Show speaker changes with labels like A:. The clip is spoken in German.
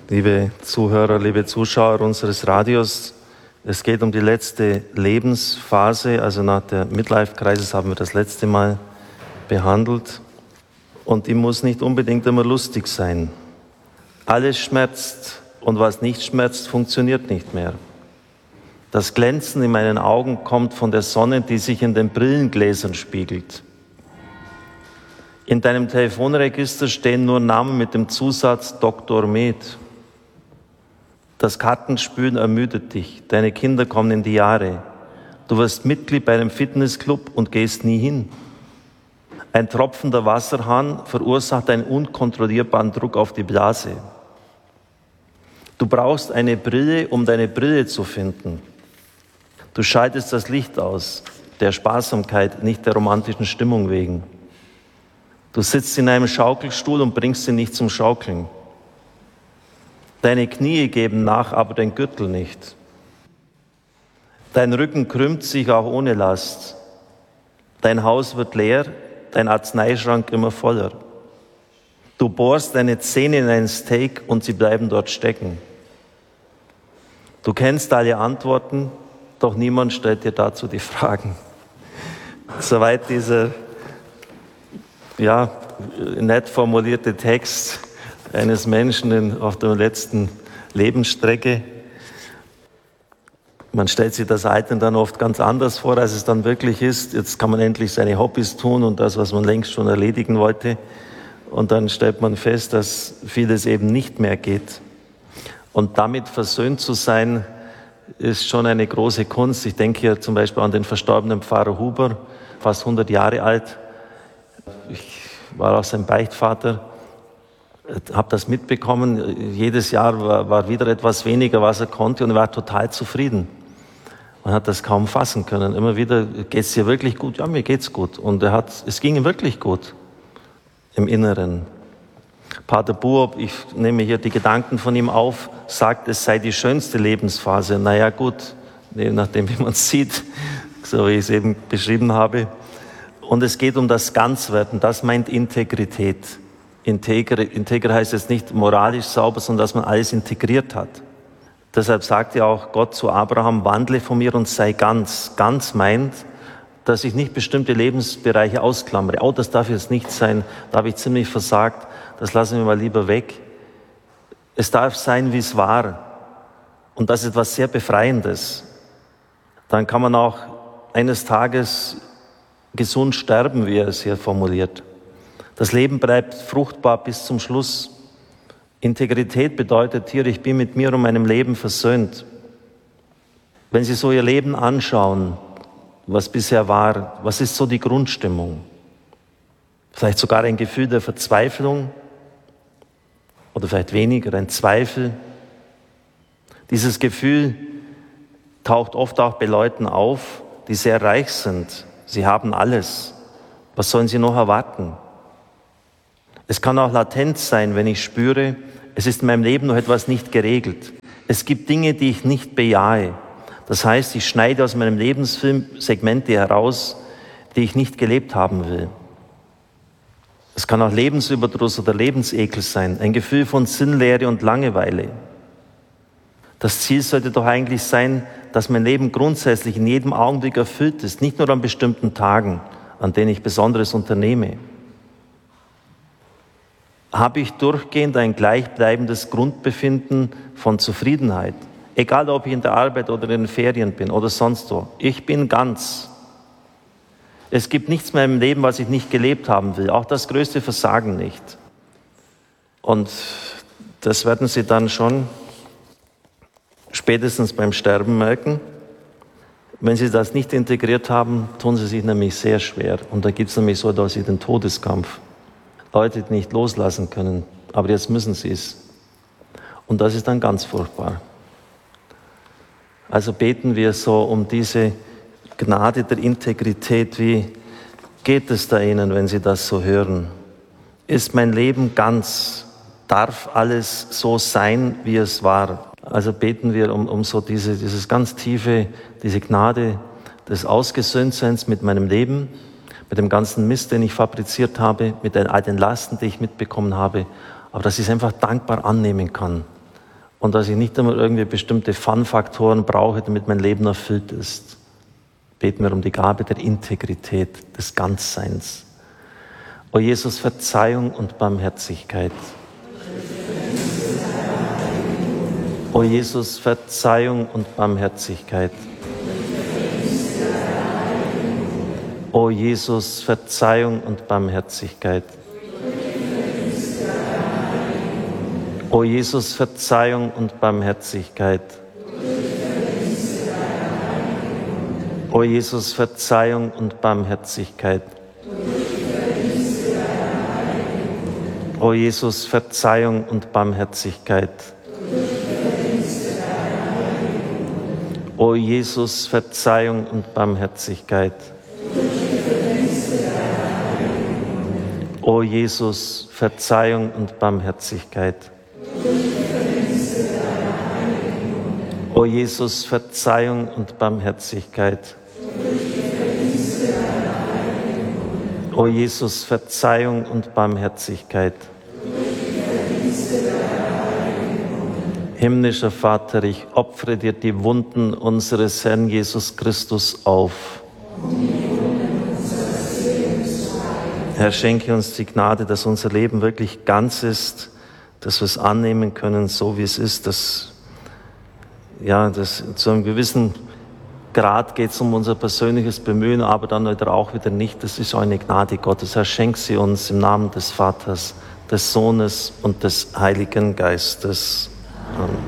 A: Liebe Zuhörer, liebe Zuschauer unseres Radios, es geht um die letzte Lebensphase, also nach der Midlife-Crisis haben wir das letzte Mal behandelt. Und die muss nicht unbedingt immer lustig sein. Alles schmerzt und was nicht schmerzt, funktioniert nicht mehr. Das Glänzen in meinen Augen kommt von der Sonne, die sich in den Brillengläsern spiegelt. In deinem Telefonregister stehen nur Namen mit dem Zusatz Dr. Med. Das Kartenspielen ermüdet dich, deine Kinder kommen in die Jahre. Du wirst Mitglied bei einem Fitnessclub und gehst nie hin. Ein tropfender Wasserhahn verursacht einen unkontrollierbaren Druck auf die Blase. Du brauchst eine Brille, um deine Brille zu finden. Du schaltest das Licht aus, der Sparsamkeit, nicht der romantischen Stimmung wegen. Du sitzt in einem Schaukelstuhl und bringst ihn nicht zum Schaukeln. Deine Knie geben nach, aber dein Gürtel nicht. Dein Rücken krümmt sich auch ohne Last. Dein Haus wird leer, dein Arzneischrank immer voller. Du bohrst deine Zähne in ein Steak und sie bleiben dort stecken. Du kennst alle Antworten, doch niemand stellt dir dazu die Fragen. Soweit dieser nett formulierte Text eines Menschen auf der letzten Lebensstrecke. Man stellt sich das Altern dann oft ganz anders vor, als es dann wirklich ist. Jetzt kann man endlich seine Hobbys tun und das, was man längst schon erledigen wollte. Und dann stellt man fest, dass vieles eben nicht mehr geht. Und damit versöhnt zu sein, ist schon eine große Kunst. Ich denke hier zum Beispiel an den verstorbenen Pfarrer Huber, fast 100 Jahre alt. Ich war auch sein Beichtvater. Habe das mitbekommen, jedes Jahr war wieder etwas weniger, was er konnte und er war total zufrieden. Man hat das kaum fassen können. Immer wieder, geht's dir wirklich gut? Ja, mir geht's gut. Und es ging ihm wirklich gut im Inneren. Pater Buob, ich nehme hier die Gedanken von ihm auf, sagt, es sei die schönste Lebensphase. Naja gut, je nachdem wie man es sieht, so wie ich es eben beschrieben habe. Und es geht um das Ganzwerden, das meint Integrität. Integer heißt jetzt nicht moralisch sauber, sondern dass man alles integriert hat. Deshalb sagt ja auch Gott zu Abraham, wandle von mir und sei ganz. Ganz meint, dass ich nicht bestimmte Lebensbereiche ausklammere. Oh, das darf jetzt nicht sein, da habe ich ziemlich versagt, das lassen wir mal lieber weg. Es darf sein, wie es war. Und das ist etwas sehr Befreiendes. Dann kann man auch eines Tages gesund sterben, wie er es hier formuliert. Das Leben bleibt fruchtbar bis zum Schluss. Integrität bedeutet hier, ich bin mit mir und meinem Leben versöhnt. Wenn Sie so Ihr Leben anschauen, was bisher war, was ist so die Grundstimmung? Vielleicht sogar ein Gefühl der Verzweiflung oder vielleicht weniger, ein Zweifel. Dieses Gefühl taucht oft auch bei Leuten auf, die sehr reich sind. Sie haben alles. Was sollen sie noch erwarten? Es kann auch latent sein, wenn ich spüre, es ist in meinem Leben noch etwas nicht geregelt. Es gibt Dinge, die ich nicht bejahe. Das heißt, ich schneide aus meinem Lebensfilm Segmente heraus, die ich nicht gelebt haben will. Es kann auch Lebensüberdruss oder Lebensekel sein, ein Gefühl von Sinnleere und Langeweile. Das Ziel sollte doch eigentlich sein, dass mein Leben grundsätzlich in jedem Augenblick erfüllt ist, nicht nur an bestimmten Tagen, an denen ich Besonderes unternehme. Habe ich durchgehend ein gleichbleibendes Grundbefinden von Zufriedenheit, egal ob ich in der Arbeit oder in den Ferien bin oder sonst wo. Ich bin ganz. Es gibt nichts mehr im Leben, was ich nicht gelebt haben will, auch das größte Versagen nicht. Und das werden Sie dann schon spätestens beim Sterben merken. Wenn Sie das nicht integriert haben, tun Sie sich nämlich sehr schwer. Und da gibt es nämlich so etwas wie den Todeskampf. Leute, die nicht loslassen können, aber jetzt müssen sie es. Und das ist dann ganz furchtbar. Also beten wir so um diese Gnade der Integrität. Wie geht es da Ihnen, wenn Sie das so hören? Ist mein Leben ganz? Darf alles so sein, wie es war? Also beten wir um so dieses ganz tiefe, diese Gnade des Ausgesöhntseins mit meinem Leben, mit dem ganzen Mist, den ich fabriziert habe, mit all den Lasten, die ich mitbekommen habe, aber dass ich es einfach dankbar annehmen kann, und dass ich nicht einmal irgendwie bestimmte Fun-Faktoren brauche, damit mein Leben erfüllt ist. Beten wir um die Gabe der Integrität, des Ganzseins. O Jesus, Verzeihung und Barmherzigkeit. O Jesus, Verzeihung und Barmherzigkeit. O Jesus, Verzeihung und Barmherzigkeit. O Jesus, Verzeihung und Barmherzigkeit. O Jesus, Verzeihung und Barmherzigkeit. O Jesus, Verzeihung und Barmherzigkeit. O Jesus, Verzeihung und Barmherzigkeit. O Jesus, Verzeihung und Barmherzigkeit. O Jesus, Verzeihung und Barmherzigkeit. O Jesus, Verzeihung und Barmherzigkeit. Himmlischer Vater, ich opfere dir die Wunden unseres Herrn Jesus Christus auf. Herr, schenke uns die Gnade, dass unser Leben wirklich ganz ist, dass wir es annehmen können, so wie es ist, dass zu einem gewissen Grad geht es um unser persönliches Bemühen, aber dann auch wieder nicht. Das ist eine Gnade Gottes. Herr, schenk sie uns im Namen des Vaters, des Sohnes und des Heiligen Geistes. Amen.